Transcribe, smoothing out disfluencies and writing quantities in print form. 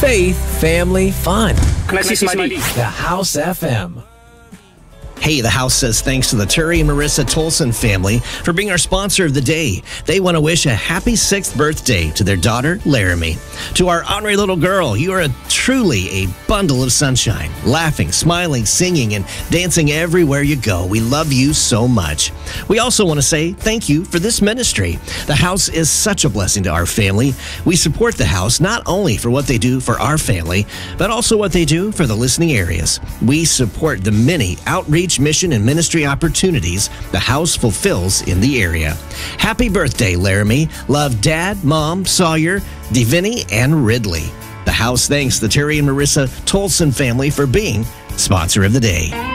faith, family, fun. Can I see some ID? The House FM. Hey, the house says thanks to the Terry and Marissa Tolson family for being our sponsor of the day. They want to wish a happy 6th birthday to their daughter, Laramie. To our ornery little girl, you are truly a bundle of sunshine, laughing, smiling, singing, and dancing everywhere you go. We love you so much. We also want to say thank you for this ministry. The house is such a blessing to our family. We support the house not only for what they do for our family, but also what they do for the listening areas. We support the many outreach, mission, and ministry opportunities the house fulfills in the area. Happy birthday, Laramie. Love Dad, Mom, Sawyer, Divinny, and Ridley. The house thanks the Terry and Marissa Tolson family for being sponsor of the day.